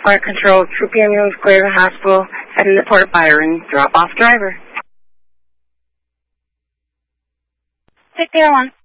Fire Control, Troop Ambulance, clear the hospital, heading to Port Byron. Drop off driver. Take care, 1.